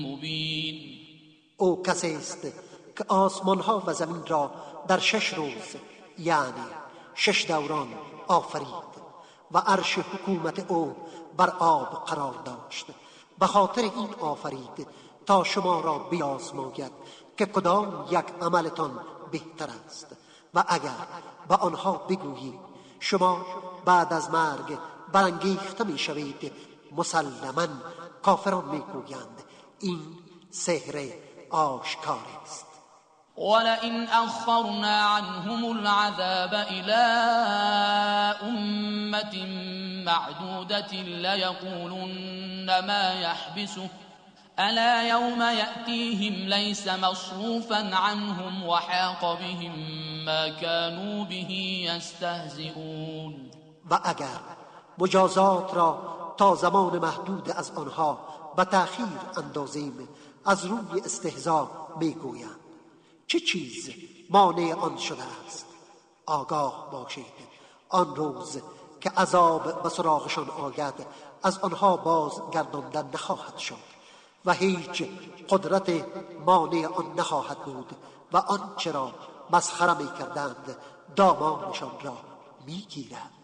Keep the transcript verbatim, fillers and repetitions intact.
مبین. او کسی است که آسمان ها و زمین را در شش روز یعنی شش دوران آفرید و عرش حکومت او بر آب قرار داشت. به خاطر این آفرید تا شما را بیازماید که کدام یک عملتان بهتر است و اگر به آنها بگویید شما بعد از مرگ برانگیخته می شوید، مسلماً کافران می گویند این سحر آشکار است. ولئن أخرنا عنهم العذاب إلى أمة معدودة ليقولن ما يحبسه ألا يوم يأتيهم ليس مصروفا عنهم وحاق بهم ما كانوا به يستهزئون. و اگر مجازات را تا زمان محدود از آنها به تأخیر اندازیم، از روی استهزا میگویند چه چیز مانع آن شده است؟ آگاه باشید آن روز که عذاب به سراغشان آید از آنها بازگرداندن نخواهد شد و هیچ قدرت مانع آن نخواهد بود و آنچه را مسخره می کردند دامانشان را می گیرد.